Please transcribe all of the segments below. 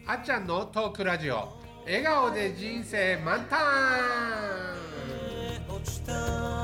あっちゃんのトークラジオ、笑顔で人生満タン。 落ちた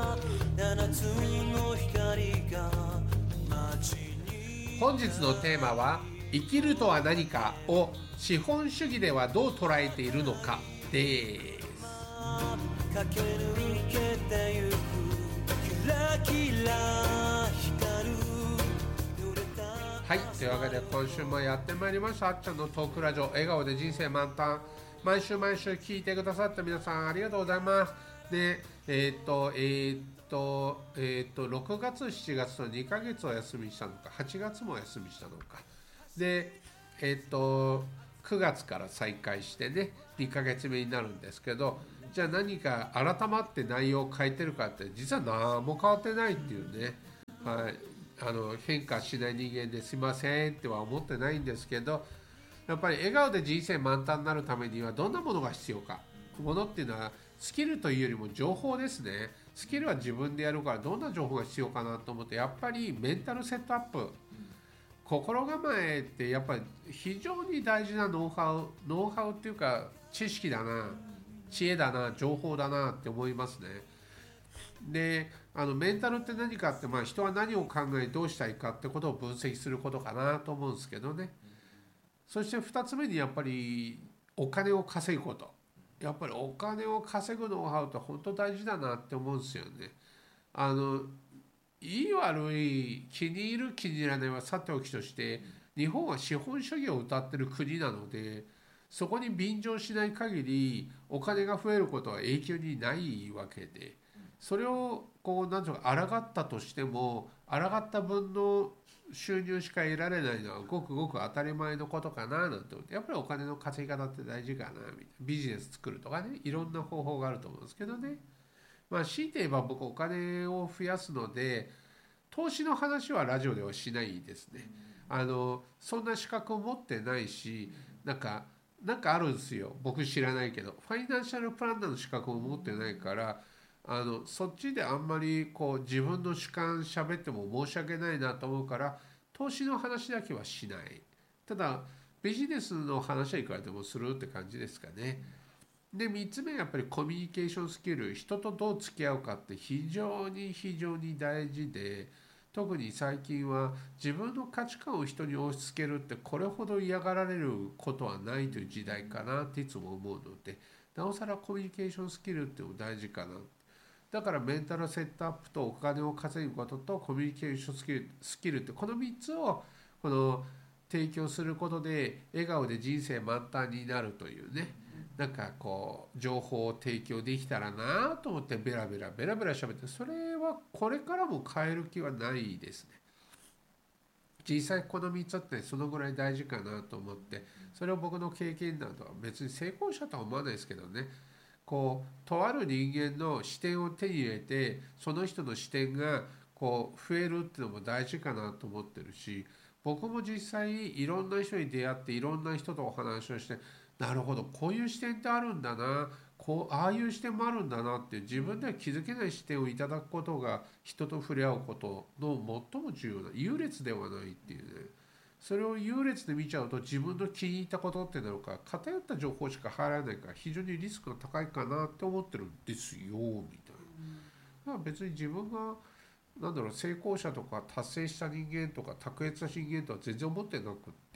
7つの光が街に本日のテーマは、生きるとは何かを資本主義ではどう捉えているのかです。 駆け抜けてゆくキラキラ光る濡れたはい、というわけで今週もやってまいりました、あっちゃんのトークラジオ、笑顔で人生満タン。毎週聞いてくださった皆さんありがとうございます。で、6月、7月と2ヶ月お休みしたのか、8月もお休みしたのか。で、9月から再開してね、2ヶ月目になるんですけど、じゃあ何か改まって内容を変えてるかって、実は何も変わってないっていうね。はい。変化しない人間ですいませんっては思ってないんですけど、やっぱり笑顔で人生満タンになるためにはどんなものが必要か。ものっていうのはスキルというよりも情報ですね。スキルは自分でやるから、どんな情報が必要かなと思って、やっぱりメンタルセットアップ、心構えってやっぱり非常に大事なノウハウっていうか、知識だな、知恵だな、情報だなって思いますね。で、メンタルって何かって、人は何を考えどうしたいかってことを分析することかなと思うんですけどね。そして2つ目にやっぱりお金を稼ぐこと。やっぱりお金を稼ぐノウハウって本当大事だなって思うんですよね。あのいい悪い、気に入る気に入らないはさておきとして、日本は資本主義を謳ってる国なので、そこに便乗しない限りお金が増えることは永久にないわけで、それをこう何ていうか抗ったとしても、抗った分の収入しか得られないのはごくごく当たり前のことかななんて思って、やっぱりお金の稼ぎ方って大事かなみたいな。ビジネス作るとかね、いろんな方法があると思うんですけどね。強いて言えば僕お金を増やすので、投資の話はラジオではしないですね。そんな資格を持ってないし、なんかあるんですよ、僕知らないけど。ファイナンシャルプランナーの資格を持ってないから、そっちであんまりこう自分の主観喋っても申し訳ないなと思うから、投資の話だけはしない。ただビジネスの話はいくらでもするって感じですかね。で、3つ目はやっぱりコミュニケーションスキル、人とどう付き合うかって非常に非常に大事で、特に最近は自分の価値観を人に押し付けるってこれほど嫌がられることはないという時代かなっていつも思うので、なおさらコミュニケーションスキルっていうのも大事かな。だからメンタルセットアップとお金を稼ぐこととコミュニケーションスキルってこの3つを提供することで笑顔で人生満タンになるというね、なんかこう情報を提供できたらなと思ってベラベラベラベラ喋って、それはこれからも変える気はないですね。実際この3つってそのぐらい大事かなと思って、それを僕の経験などは別に成功者とは思わないですけどね、とある人間の視点を手に入れて、その人の視点が増えるっていうのも大事かなと思ってるし、僕も実際いろんな人に出会っていろんな人とお話をして、なるほどこういう視点ってあるんだな、ああいう視点もあるんだなって自分では気づけない視点をいただくことが人と触れ合うことの最も重要な、優劣ではないっていうね。それを優劣で見ちゃうと自分の気に入ったことってなるから、偏った情報しか入らないから非常にリスクが高いかなって思ってるんですよみたいな。別に自分が成功者とか達成した人間とか卓越した人間とは全然思ってなくって、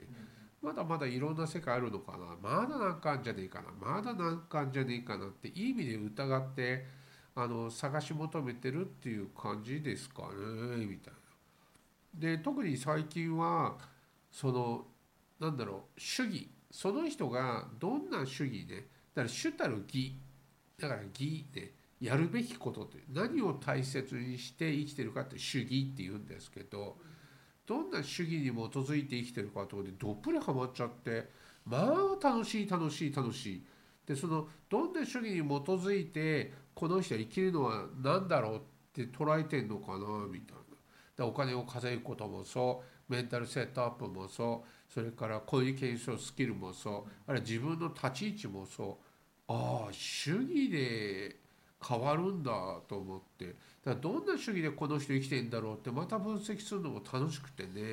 まだまだいろんな世界あるのかな、まだなんかあんじゃねえかな、まだなんかあんじゃねえかなっていい意味で疑って探し求めてるっていう感じですかねみたいな。で、特に最近はその主義、その人がどんな主義ね、だから主たる義、だから義ね、やるべきことって何を大切にして生きてるかって主義って言うんですけど、どんな主義に基づいて生きてるかってことでどっぷりハマっちゃって、楽しい楽しい楽しい。で、どんな主義に基づいてこの人は生きるのは何だろうって捉えてんのかなみたいな。お金を稼ぐこともそう、メンタルセットアップもそう、それからコミュニケーションスキルもそう、あるいは自分の立ち位置もそう、ああ主義で変わるんだと思って、だからどんな主義でこの人生きてんだろうってまた分析するのも楽しくてね。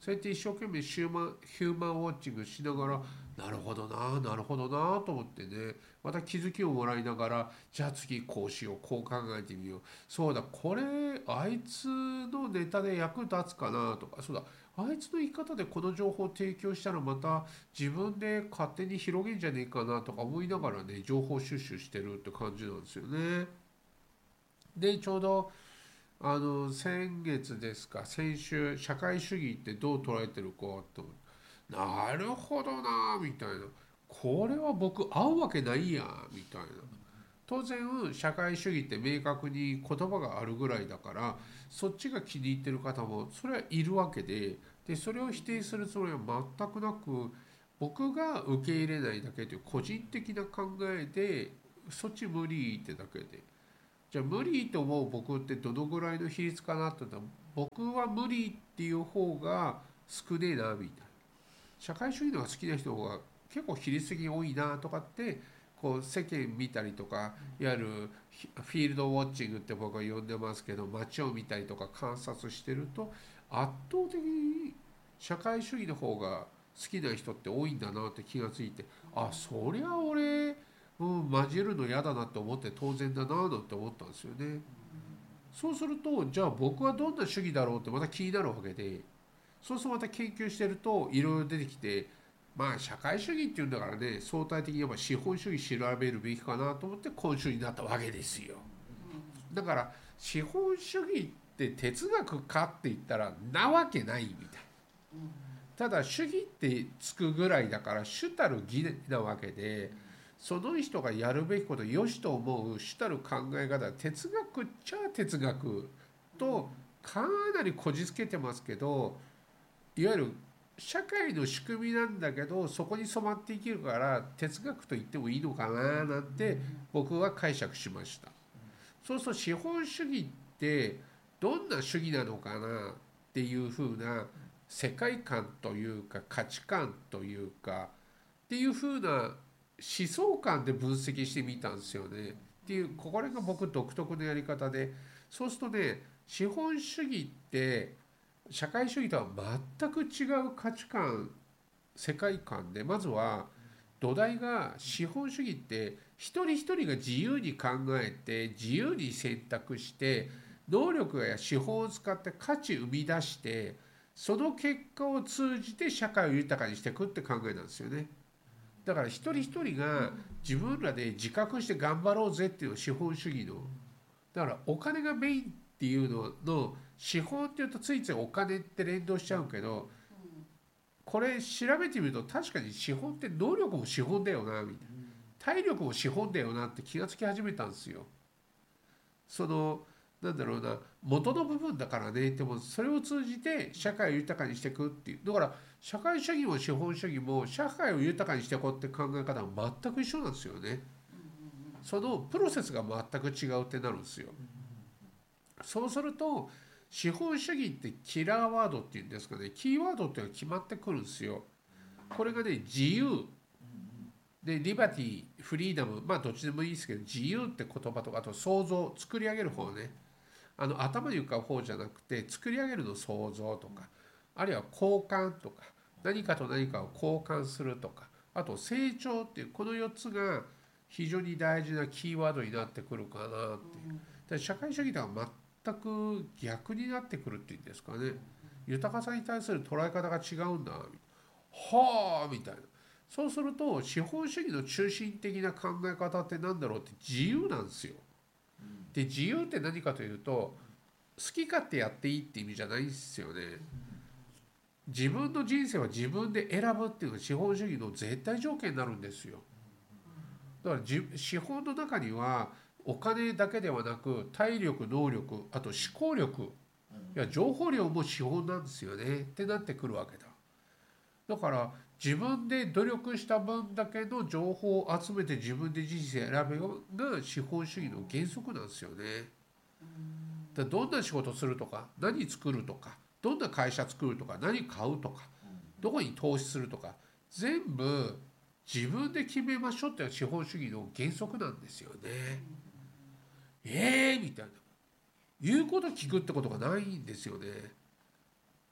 そうやって一生懸命ヒューマンウォッチングしながら、なるほどななるほどなと思ってね、また気づきをもらいながら、じゃあ次こうしよう、こう考えてみよう、そうだこれあいつのネタで役立つかなとか、そうだあいつの言い方でこの情報を提供したらまた自分で勝手に広げんじゃねえかなとか思いながらね、情報収集してるって感じなんですよね。でちょうど先月ですか、先週、社会主義ってどう捉えてるかと、なるほどなみたいな、これは僕合うわけないやみたいな。当然社会主義って明確に言葉があるぐらいだから、そっちが気に入ってる方もそれはいるわけで、それを否定するつもりは全くなく、僕が受け入れないだけという個人的な考えで、そっち無理ってだけで。じゃあ無理と思う僕ってどのぐらいの比率かなって言ったら、僕は無理っていう方が少ねえなみたいな。社会主義のが好きな人の方が結構比率的に多いなとかって、こう世間見たりとか、いわゆるフィールドウォッチングって僕は呼んでますけど、街を見たりとか観察してると、圧倒的に社会主義の方が好きな人って多いんだなって気がついて、あ、そりゃ俺、混じるの嫌だなって思って当然だななんて思ったんですよね。そうすると、じゃあ僕はどんな主義だろうってまた気になるわけで、そうするとまた研究してるといろいろ出てきて、まあ社会主義っていうんだからね、相対的に言えば資本主義調べるべきかなと思って今週になったわけですよ。だから資本主義って哲学かって言ったらなわけないみたい。ただ主義ってつくぐらいだから主たる義なわけで、その人がやるべきことを良しと思う主たる考え方は哲学っちゃ哲学とかなりこじつけてますけど、いわゆる社会の仕組みなんだけど、そこに染まっていけるから哲学と言ってもいいのかななんて僕は解釈しました。そうすると資本主義ってどんな主義なのかなっていうふうな世界観というか価値観というかっていうふうな思想観で分析してみたんですよね。っていう、これが僕独特のやり方で、そうするとね、資本主義って社会主義とは全く違う価値観、世界観で、まずは土台が、資本主義って一人一人が自由に考えて自由に選択して能力や資本を使って価値生み出して、その結果を通じて社会を豊かにしていくって考えなんですよね。だから一人一人が自分らで自覚して頑張ろうぜっていうのが資本主義の、だからお金がメインっていうのの、資本っていうとついついお金って連動しちゃうけど、これ調べてみると確かに資本って能力も資本だよなみたいな、体力も資本だよなって気がつき始めたんですよ。そのなんだろうな、元の部分だからね。でもそれを通じて社会を豊かにしていくっていう、だから社会主義も資本主義も社会を豊かにしていこうって考え方は全く一緒なんですよね。そのプロセスが全く違うってなるんですよ。そうすると資本主義ってキラーワードっていうんですかね、キーワードっていうのが決まってくるんですよ。これがね、自由でリバティ、フリーダム、まあどっちでもいいですけど、自由って言葉とか、あと創造、作り上げる方ね、頭に浮かぶ方じゃなくて作り上げるの創造とか、あるいは交換とか、何かと何かを交換するとか、あと成長っていう、この4つが非常に大事なキーワードになってくるかなっていう。で社会主義とは全く逆になってくるっていうんですかね。豊かさに対する捉え方が違うんだ、はあみたいな。そうすると資本主義の中心的な考え方って何だろうって、自由なんですよ。で自由って何かというと、好き勝手やっていいって意味じゃないんですよね。自分の人生は自分で選ぶっていうのが資本主義の絶対条件になるんですよ。だから資本の中にはお金だけではなく、体力、能力、あと思考力、いや情報量も資本なんですよねってなってくるわけだ。だから自分で努力した分だけの情報を集めて自分で人生選べが資本主義の原則なんですよね。だからどんな仕事するとか、何作るとか、どんな会社作るとか、何買うとか、どこに投資するとか、全部自分で決めましょうっていうのが資本主義の原則なんですよね。みたいな、言うこと聞くってことがないんですよね。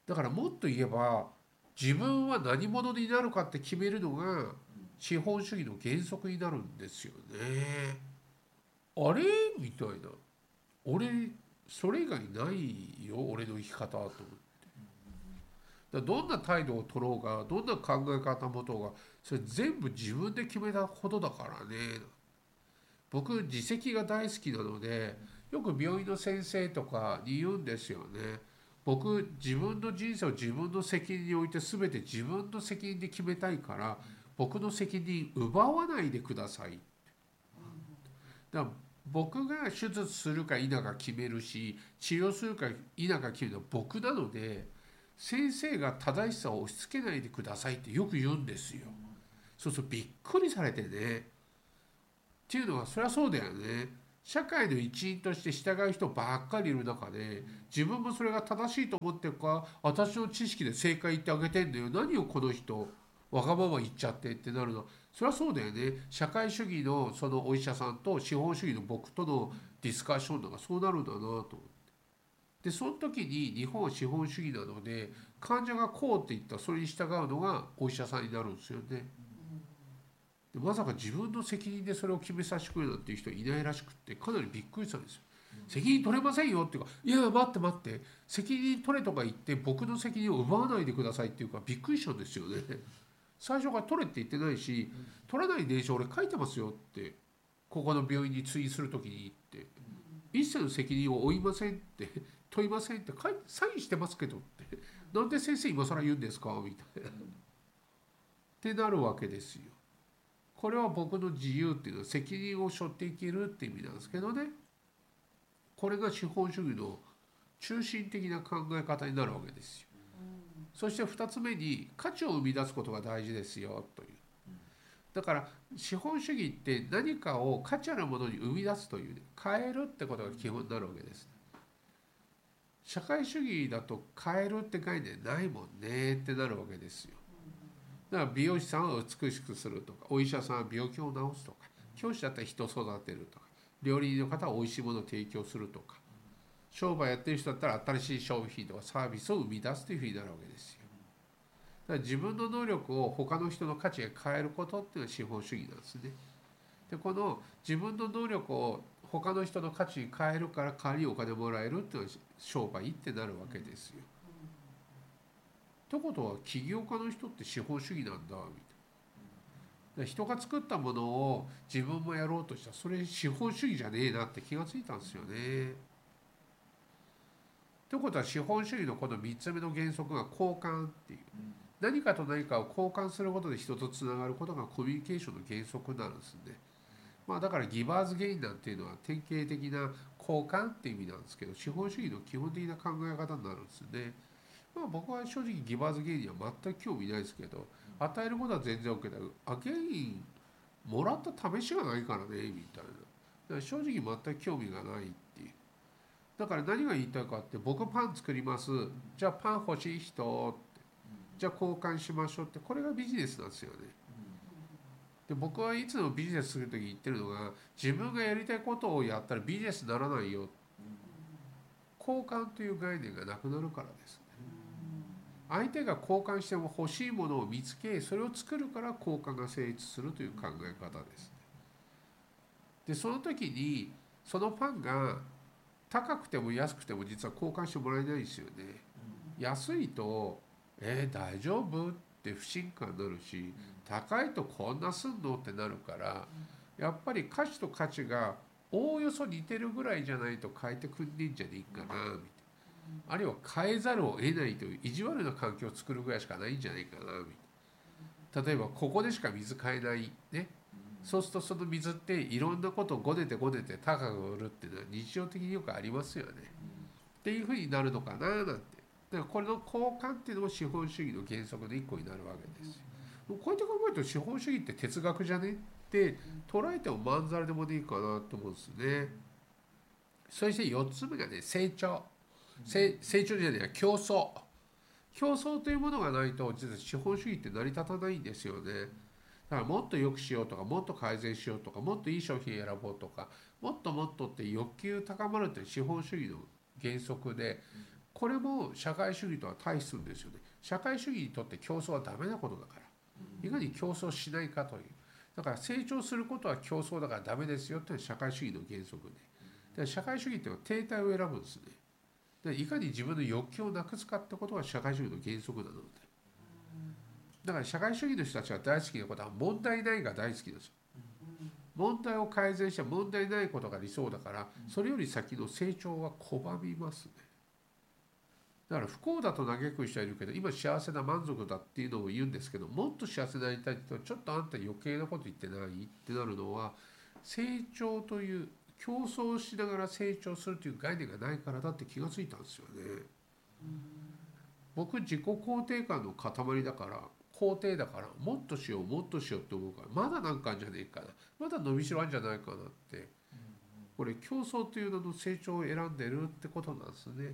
だからもっと言えば自分は何者になるかって決めるのが資本主義の原則になるんですよね。あれみたいな。俺それ以外ないよ俺の生き方と思って。だからどんな態度を取ろうがどんな考え方を持とうがそれ全部自分で決めたことだからね。僕自責が大好きなのでよく病院の先生とかに言うんですよね。僕自分の人生を自分の責任において全て自分の責任で決めたいから僕の責任奪わないでください。だから僕が手術するか否か決めるし治療するか否か決めるのは僕なので先生が正しさを押し付けないでくださいってよく言うんですよ。そうするとびっくりされてね。っていうのはそりゃそうだよね。社会の一員として従う人ばっかりいる中で自分もそれが正しいと思ってるか私の知識で正解言ってあげてんだよ何をこの人わがまま言っちゃってってなるの。そりゃそうだよね。社会主義のそのお医者さんと資本主義の僕とのディスカッションだからそうなるんだなと思って。でその時に日本は資本主義なので患者がこうって言ったらそれに従うのがお医者さんになるんですよね。でまさか自分の責任でそれを決めさせてくれなんていう人いないらしくってかなりびっくりしたんですよ。責任取れませんよっていうかいや待って待って責任取れとか言って僕の責任を奪わないでくださいっていうかびっくりしたんですよね。最初から取れって言ってないし取らないでしょ俺書いてますよってここの病院に通院する時に言って一切の責任を負いませんって問いませんってサインしてますけどってなんで先生今更言うんですかみたいなってなるわけですよ。これは僕の自由っていうのは責任を背負っていけるって意味なんですけどね。これが資本主義の中心的な考え方になるわけですよ。そして2つ目に価値を生み出すことが大事ですよという。だから資本主義って何かを価値あるものに生み出すという、ね、変えるってことが基本になるわけです。社会主義だと変えるって概念ないもんねってなるわけですよ。だから美容師さんは美しくするとかお医者さんは病気を治すとか教師だったら人を育てるとか料理人の方はおいしいものを提供するとか商売やってる人だったら新しい商品とかサービスを生み出すというふうになるわけですよ。だから自分の能力を他の人の価値へ変えることっていうのは資本主義なんですね。でこの自分の能力を他の人の価値に変えるから代わりにお金もらえるっていうのは商売ってなるわけですよ。ってことは起業家の人って資本主義なんだみたいな。人が作ったものを自分もやろうとしたらそれ資本主義じゃねえなって気がついたんですよね。ということは資本主義のこの3つ目の原則が交換っていう、何かと何かを交換することで人とつながることがコミュニケーションの原則になるんですね。だからギバーズゲインなんていうのは典型的な交換っていう意味なんですけど資本主義の基本的な考え方になるんですね。僕は正直ギバーズゲインには全く興味ないですけど与えることは全然 OK だけどゲインもらった試しがないからねみたいな。だから正直全く興味がないっていう。だから何が言いたいかって僕パン作りますじゃあパン欲しい人ってじゃあ交換しましょうってこれがビジネスなんですよね。で僕はいつもビジネスする時言ってるのが自分がやりたいことをやったらビジネスにならないよ。交換という概念がなくなるからですね。相手が交換しても欲しいものを見つけそれを作るから交換が成立するという考え方ですね。でその時にそのパンが高くても安くても実は交換してもらえないですよね。安いと大丈夫って不信感になるし高いとこんなすんのってなるからやっぱり価値と価値がおおよそ似てるぐらいじゃないと変えてくんねえんじゃねえかなみたいな。あるいは変えざるを得ないという意地悪な環境を作るぐらいしかないんじゃないかなみたいな。例えばここでしか水買えないね。そうするとその水っていろんなことをごねてごねて高く売るっていうのは日常的によくありますよね。っていうふうになるのかななんて。だからこれの交換っていうのも資本主義の原則の一個になるわけですよ。こうやって考えると資本主義って哲学じゃねって捉えてもまんざらでもねえかなと思うんですね。そして4つ目がね成長。成長じゃない競争というものがないと実は資本主義って成り立たないんですよね。だからもっと良くしようとかもっと改善しようとかもっといい商品選ぼうとかもっともっとって欲求高まるって資本主義の原則でこれも社会主義とは対するんですよね。社会主義にとって競争はダメなことだから、いかに競争しないかという。だから成長することは競争だからダメですよというのは社会主義の原則で、社会主義っていうのは停滞を選ぶんですね。いかに自分の欲求をなくすかってことが社会主義の原則なので、だから社会主義の人たちが大好きなことは問題ないが大好きですよ。問題を改善して問題ないことが理想だから、それより先の成長は拒みますね。だから不幸だと嘆く人はいるけど、今幸せな満足だっていうのを言うんですけど、もっと幸せになりたいって言うと、ちょっとあんた余計なこと言ってないってなるのは、成長という競争しながら成長するという概念がないからだって気がついたんですよね。僕自己肯定感の塊だから、肯定だから、もっとしようもっとしようって思うから、まだなんかあんじゃねえかな、まだ伸びしろあんじゃないかなって、これ競争という名の成長を選んでるってことなんですね。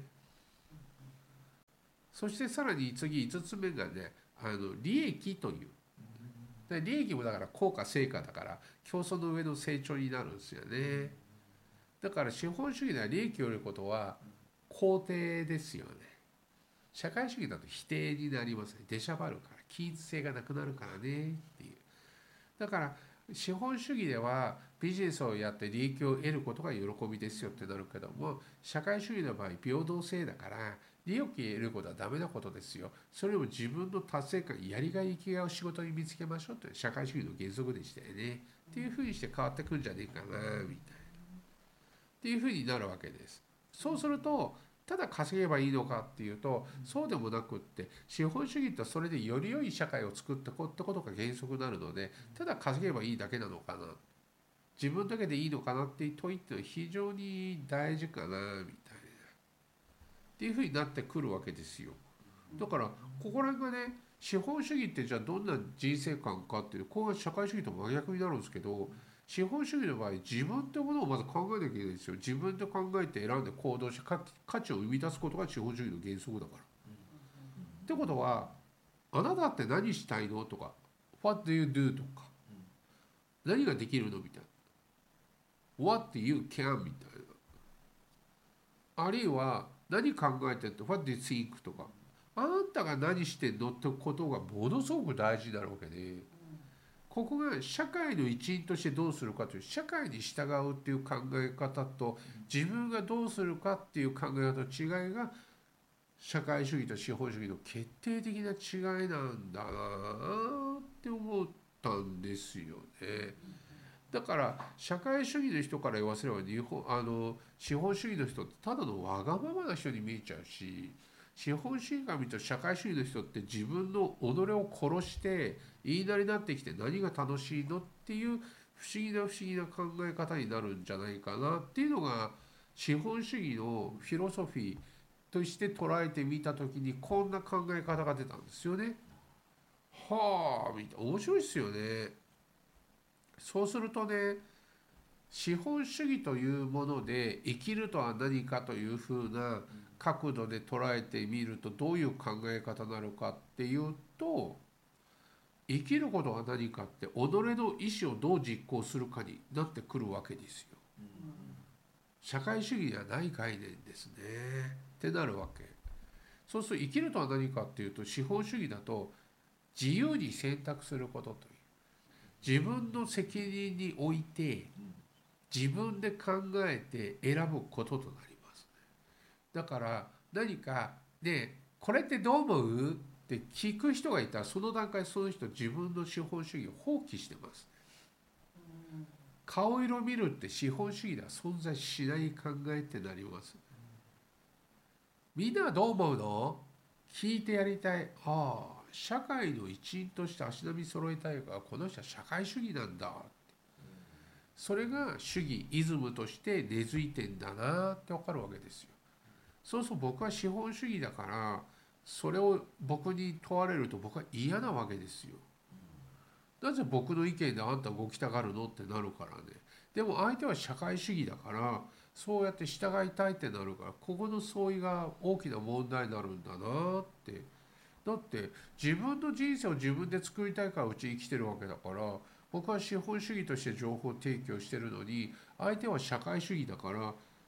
そしてさらに次5つ目がね、利益という。で利益もだから効果成果だから競争の上の成長になるんですよね。だから資本主義では利益を得ることは肯定ですよね。社会主義だと否定になりますね。出しゃばるから均一性がなくなるからねっていう。だから資本主義ではビジネスをやって利益を得ることが喜びですよってなるけども、社会主義の場合平等性だから利益を得ることはダメなことですよ。それよりも自分の達成感、やりがい、生きがいを仕事に見つけましょうという社会主義の原則でしたよね。っていうふうにして変わってくんじゃねえかなみたいな。っていうふうになるわけです。そうするとただ稼げばいいのかっていうと、そうでもなくって、資本主義ってそれでより良い社会を作っていこうってことが原則になるので、ただ稼げばいいだけなのかな、自分だけでいいのかなっていう問いっていうのは非常に大事かなみたいなっていうふうになってくるわけですよ。だからここら辺がね、資本主義ってじゃあどんな人生観かっていう、ここが社会主義と真逆になるんですけど、資本主義の場合自分ってものをまず考えなきゃいけないんですよ。自分で考えて選んで行動して価値を生み出すことが資本主義の原則だから。ってことは、あなたって何したいのとか What do you do とか、何ができるのみたいな、 What you can みたいな、あるいは何考えてるって What do you think とか、あんたが何してんのってことがものすごく大事になるわけで、ここが社会の一員としてどうするかという、社会に従うっていう考え方と自分がどうするかっていう考え方の違いが社会主義と資本主義の決定的な違いなんだなって思ったんですよね。だから社会主義の人から言わせれば資本主義の人ってただのわがままな人に見えちゃうし、資本主義が見ると社会主義の人って自分の己を殺して言いなりになってきて何が楽しいのっていう不思議な考え方になるんじゃないかなっていうのが、資本主義のフィロソフィーとして捉えてみた時にこんな考え方が出たんですよね。はあ、みたいな、面白いですよね。そうするとね、資本主義というもので生きるとは何かというふうな角度で捉えてみるとどういう考え方なのかっていうと、生きることは何かって己の意思をどう実行するかになってくるわけですよ。社会主義ではない概念ですねってなるわけ。そうすると生きるとは何かっていうと、資本主義だと自由に選択することという、自分の責任において自分で考えて選ぶこととなります。だから何かね、これってどう思うって聞く人がいたら、その段階その人自分の資本主義を放棄してます。顔色見るって資本主義では存在しない考えってなります。みんなはどう思うの？聞いてやりたい。ああ、社会の一員として足並み揃えたいから、この人は社会主義なんだ。それが主義イズムとして根付いてんだなって分かるわけですよ。そうすると僕は資本主義だから、それを僕に問われると僕は嫌なわけですよ。なぜ僕の意見であんた動きたがるのってなるからね。でも相手は社会主義だから、そうやって従いたいってなるから、ここの相違が大きな問題になるんだなって。だって自分の人生を自分で作りたいからうち生きてるわけだから、僕は資本主義として情報提供してるのに、相手は社会主義だから、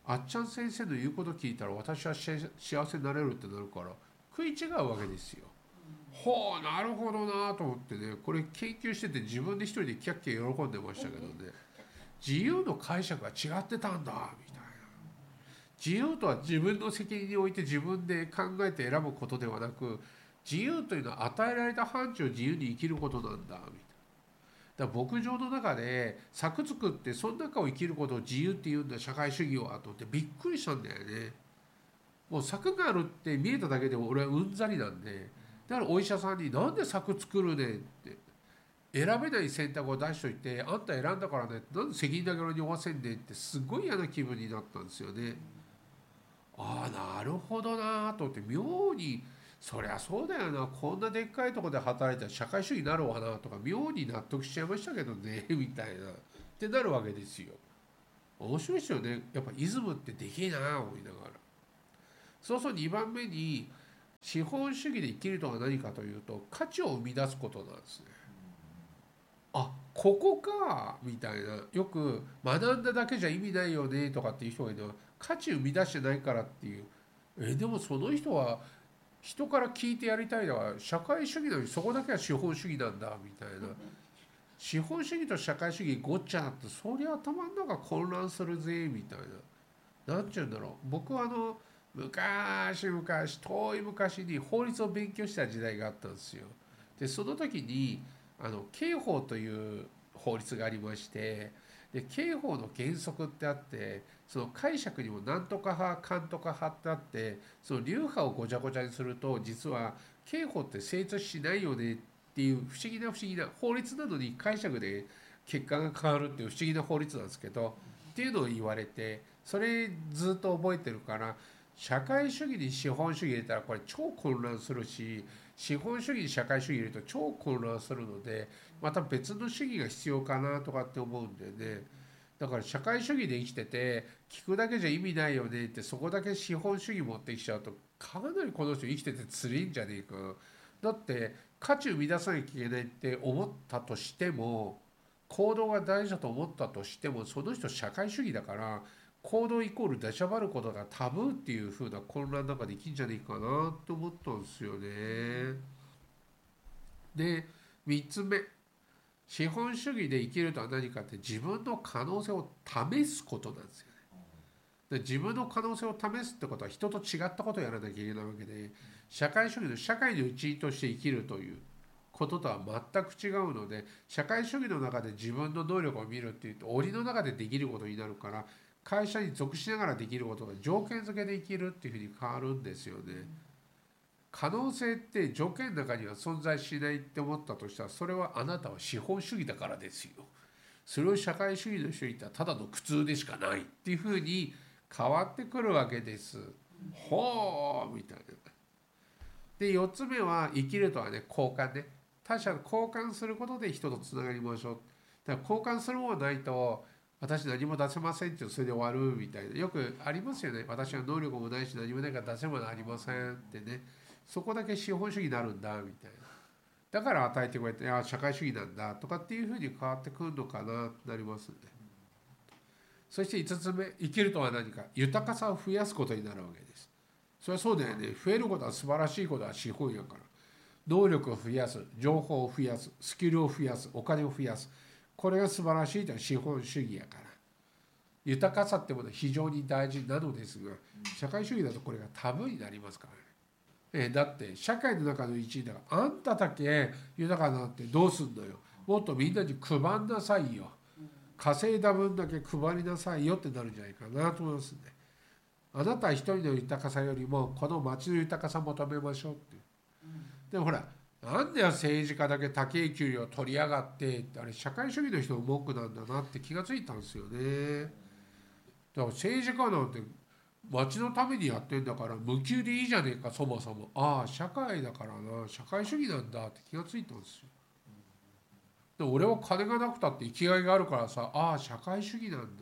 あっちゃん先生の言うこと聞いたら私は幸せになれるってなるから食い違うわけですよ。ほうなるほどなと思ってね、これ研究してて自分で一人でキャッキャ喜んでましたけどね、自由の解釈が違ってたんだみたいな。自由とは自分の責任において自分で考えて選ぶことではなく、自由というのは与えられた範疇を自由に生きることなんだみたいな。だから牧場の中で柵作ってその中を生きることを自由って言うんだ社会主義はと思ってびっくりしたんだよね。もう柵があるって見えただけでも俺はうんざりなんで、だからお医者さんになんで柵作るねんって、選べない選択を出しといてあんた選んだからね、なんで責任だけ俺に負わせんねんってすごい嫌な気分になったんですよね。ああなるほどなと思って、妙にそりゃそうだよな、こんなでっかいとこで働いたら社会主義になるわなとか妙に納得しちゃいましたけどねみたいなってなるわけですよ。面白いですよね、やっぱイズムってできえな思いながら。そうそう、2番目に資本主義で生きるとは何かというと価値を生み出すことなんですね。あここかみたいな、よく学んだだけじゃ意味ないよねとかっていう人がいるのは価値生み出してないからっていう。でもその人は人から聞いてやりたいのは社会主義なのにそこだけは資本主義なんだみたいな。資本主義と社会主義ごっちゃなってそりゃ頭の中混乱するぜみたいな。なんちゅうんだろう、僕は昔遠い昔に法律を勉強した時代があったんですよ。でその時に刑法という法律がありまして、で刑法の原則ってあって、その解釈にもなんとか派かんとか派ってあって、その流派をごちゃごちゃにすると実は刑法って成立しないよねっていう不思議な法律なのに解釈で結果が変わるっていう不思議な法律なんですけど、っていうのを言われて、それずっと覚えてるから、社会主義に資本主義入れたらこれ超混乱するし、資本主義に社会主義入れると超混乱するので、また別の主義が必要かなとかって思うんでね。だから社会主義で生きてて聞くだけじゃ意味ないよねって、そこだけ資本主義持ってきちゃうとかなりこの人生きててつりんじゃねえか。だって価値生み出さなきゃいけないって思ったとしても、行動が大事だと思ったとしても、その人社会主義だから行動イコール出しゃばることがタブーっていう風な混乱の中で生きんじゃねえかなって思ったんですよね。で3つ目、資本主義で生きるとは何かって自分の可能性を試すことなんですよね。で自分の可能性を試すってことは人と違ったことをやらなきゃいけないわけで、社会主義の社会の一員として生きるということとは全く違うので、社会主義の中で自分の能力を見るっていうと檻の中でできることになるから、会社に属しながらできることが条件付けで生きるっていうふうに変わるんですよね。可能性って条件の中には存在しないって思ったとしたら、それはあなたは資本主義だからですよ。それを社会主義の人に言ったらただの苦痛でしかないっていうふうに変わってくるわけです。ほうみたいな。で4つ目は生きるとはね、交換ね。他者と交換することで人とつながりましょう。だから交換するものないと私何も出せませんってそれで終わるみたいな、よくありますよね。私は能力もないし何もないから出せものありませんってね。そこだけ資本主義になるんだみたいな。だから与えてくれて、社会主義なんだとかっていうふうに変わってくるのかなとなりますね。そして5つ目、生きるとは何か、豊かさを増やすことになるわけです。それはそうだよね。増えることは素晴らしいことは資本やから。能力を増やす、情報を増やす、スキルを増やす、お金を増やす、これが素晴らしいというのは資本主義やから。豊かさってものは非常に大事なのですが、社会主義だとこれがタブーになりますからね。だって社会の中の一員だから、あんただけ豊かになってどうすんのよ。もっとみんなに配んなさいよ。稼いだ分だけ配りなさいよってなるんじゃないかなと思いますね。あなた一人の豊かさよりもこの町の豊かさ求めましょうって。でもほら、なんで政治家だけ高い給料取りやがってって、あれ社会主義の人の文句なんだなって気がついたんですよね。だから政治家なんて町のためにやってんだから無給でいいじゃねえか、そもそも。ああ社会だからな、社会主義なんだって気がついたんですよ。で俺は金がなくたって生きがいがあるからさ、ああ社会主義なんだ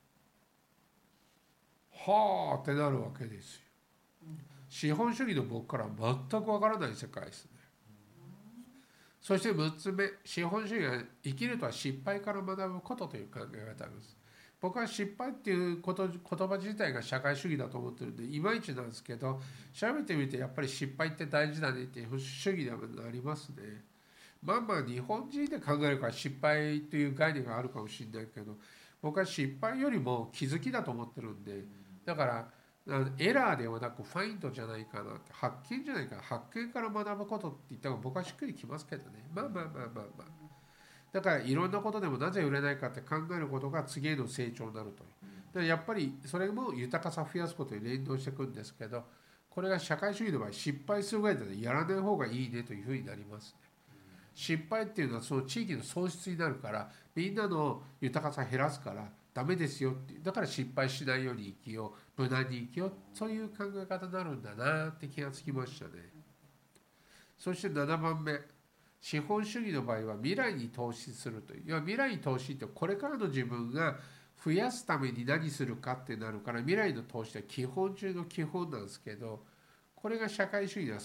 はあってなるわけですよ。資本主義の僕から全くわからない世界ですね。そして6つ目、資本主義は生きるとは失敗から学ぶことという考え方です。 僕は失敗っていう言葉自体が社会主義だと思ってるんでいまいちなんですけど、調べてみてやっぱり失敗って大事だねっていう主義ではありますね。まあまあ日本人で考えるから失敗という概念があるかもしれないけど、僕は失敗よりも気づきだと思ってるんで、だからエラーではなくファインドじゃないかなって、発見じゃないかな、発見から学ぶことって言った方が僕はしっくりきますけどね。まあまあまあまあまあ、だからいろんなことでもなぜ売れないかって考えることが次への成長になるという。だからやっぱりそれも豊かさを増やすことに連動していくんですけど、これが社会主義の場合失敗するぐらいだとやらない方がいいねというふうになりますね。失敗っていうのはその地域の損失になるから、みんなの豊かさ減らすからダメですよっていう、だから失敗しないように生きよう、無難に生きよう、そういう考え方になるんだなって気がつきましたね。そして7番目、資本主義の場合は未来に投資するという。要は未来に投資ってこれからの自分が増やすために何するかってなるから、未来の投資は基本中の基本なんですけど、これが社会主義では